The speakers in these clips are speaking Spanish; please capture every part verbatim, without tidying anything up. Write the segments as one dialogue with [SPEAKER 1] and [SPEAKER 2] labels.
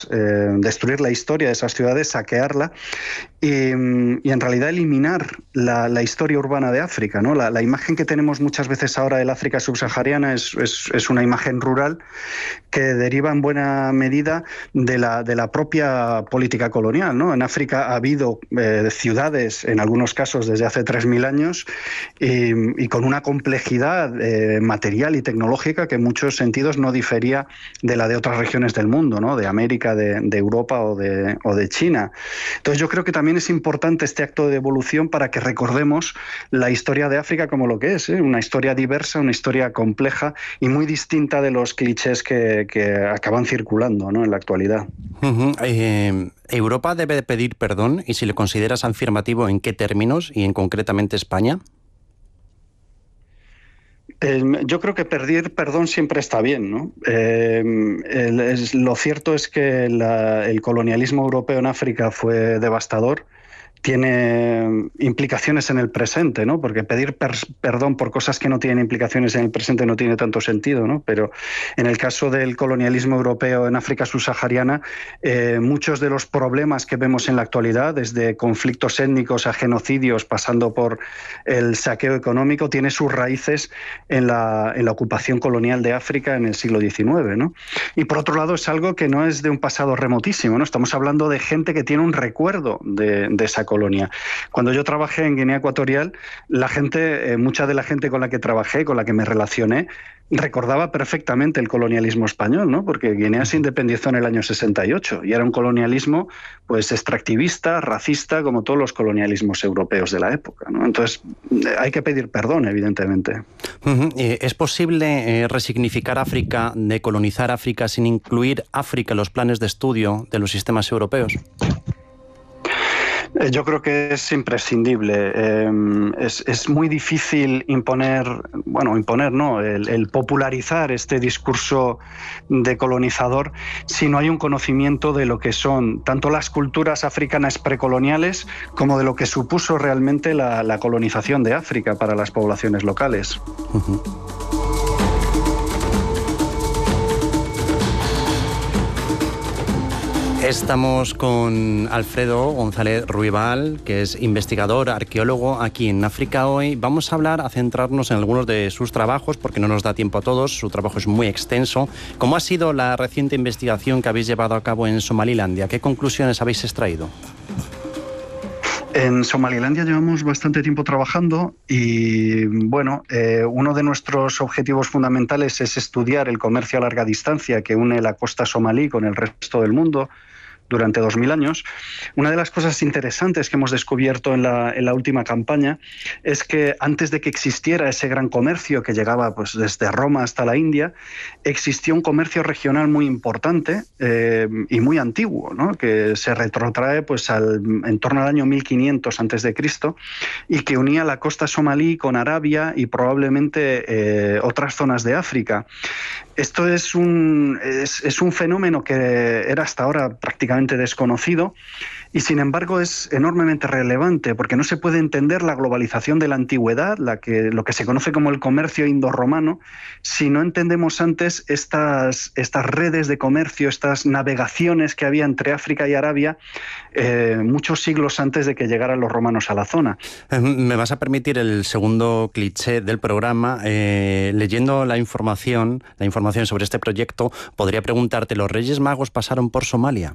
[SPEAKER 1] eh, destruir la historia de esas ciudades, saquearla y, y en realidad eliminar la, la historia urbana de África, ¿no? La, la imagen que tenemos muchas veces ahora del África subsahariana es, es, es una imagen rural que deriva en buena medida de la, de la propia política colonial, ¿no? En África ha habido eh, ciudades, en algunos casos desde hace tres mil años, y, y con una complejidad eh, material y tecnológica que en muchos sentidos no difería de la de otras regiones del mundo, ¿no? De América, de, de Europa o de, o de China. Entonces yo creo que también es importante este acto de devolución para que recordemos la historia de África como lo que es, ¿eh? Una historia diversa, una historia compleja y muy distinta de los clichés que, que acaban circulando, ¿no? En la actualidad.
[SPEAKER 2] Uh-huh. eh, ¿Europa debe pedir perdón? Y si lo consideras afirmativo, ¿en qué términos? Y en concretamente España.
[SPEAKER 1] Eh, yo creo que pedir perdón siempre está bien, ¿no? Eh, el, es, lo cierto es que la, el colonialismo europeo en África fue devastador. Tiene implicaciones en el presente, ¿no? Porque pedir per perdón por cosas que no tienen implicaciones en el presente no tiene tanto sentido, ¿no? Pero en el caso del colonialismo europeo en África subsahariana, eh, muchos de los problemas que vemos en la actualidad, desde conflictos étnicos a genocidios, pasando por el saqueo económico, tiene sus raíces en la, en la ocupación colonial de África en el siglo diecinueve, ¿no? Y por otro lado es algo que no es de un pasado remotísimo, ¿no? Estamos hablando de gente que tiene un recuerdo de, de esa colonia. Cuando yo trabajé en Guinea Ecuatorial, la gente, eh, mucha de la gente con la que trabajé, con la que me relacioné, recordaba perfectamente el colonialismo español, ¿no? Porque Guinea se independizó en el año sesenta y ocho y era un colonialismo pues extractivista, racista, como todos los colonialismos europeos de la época, ¿no? Entonces hay que pedir perdón, evidentemente.
[SPEAKER 2] Uh-huh. ¿Es posible eh, resignificar África, decolonizar África sin incluir África en los planes de estudio de los sistemas europeos?
[SPEAKER 1] Yo creo que es imprescindible. Eh, es, es muy difícil imponer, bueno, imponer, no, el, el popularizar este discurso decolonizador si no hay un conocimiento de lo que son tanto las culturas africanas precoloniales como de lo que supuso realmente la, la colonización de África para las poblaciones locales.
[SPEAKER 2] Uh-huh. Estamos con Alfredo González Ruibal, que es investigador, arqueólogo aquí en África Hoy. Vamos a hablar, a centrarnos en algunos de sus trabajos, porque no nos da tiempo a todos. Su trabajo es muy extenso. ¿Cómo ha sido la reciente investigación que habéis llevado a cabo en Somalilandia? ¿Qué conclusiones habéis extraído?
[SPEAKER 1] En Somalilandia llevamos bastante tiempo trabajando y, bueno, eh, uno de nuestros objetivos fundamentales es estudiar el comercio a larga distancia que une la costa somalí con el resto del mundo durante dos mil años. Una de las cosas interesantes que hemos descubierto en la, en la última campaña es que antes de que existiera ese gran comercio que llegaba pues, desde Roma hasta la India, existió un comercio regional muy importante eh, y muy antiguo, ¿no? Que se retrotrae pues, al, en torno al año mil quinientos antes de Cristo y que unía la costa somalí con Arabia y probablemente eh, otras zonas de África. Esto es un, es, es un fenómeno que era hasta ahora prácticamente desconocido y sin embargo es enormemente relevante porque no se puede entender la globalización de la antigüedad, la que, lo que se conoce como el comercio indorromano, si no entendemos antes estas, estas redes de comercio, estas navegaciones que había entre África y Arabia eh, muchos siglos antes de que llegaran los romanos a la zona.
[SPEAKER 2] Me vas a permitir el segundo cliché del programa. Eh, leyendo la información, la información sobre este proyecto, podría preguntarte, ¿los Reyes Magos pasaron por Somalia?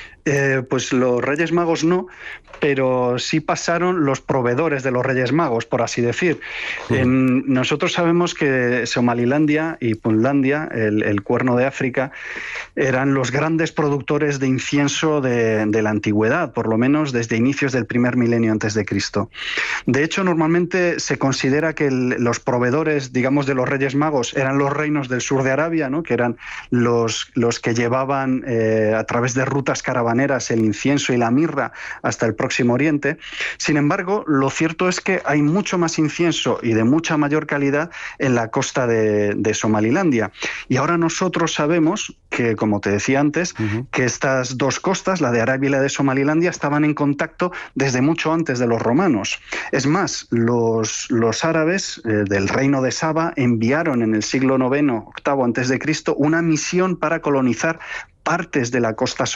[SPEAKER 1] Eh, pues los Reyes Magos no, pero sí pasaron los proveedores de los Reyes Magos, por así decir. Sí. En, nosotros sabemos que Somalilandia y Puntlandia, el, el Cuerno de África, eran los grandes productores de incienso de, de la antigüedad, por lo menos desde inicios del primer milenio antes de Cristo. De hecho, normalmente se considera que el, los proveedores, digamos, de los Reyes Magos eran los reinos del sur de Arabia, ¿no? Que eran los, los que llevaban eh, a través de rutas caravaneras el incienso y la mirra hasta el Próximo Oriente. Sin embargo, lo cierto es que hay mucho más incienso y de mucha mayor calidad en la costa de, de Somalilandia. Y ahora nosotros sabemos que, como te decía antes, uh-huh. que estas dos costas, la de Arabia y la de Somalilandia, estaban en contacto desde mucho antes de los romanos. Es más, los, los árabes eh, del reino de Saba enviaron en el siglo noveno, octavo antes de Cristo una misión para colonizar partes de la costa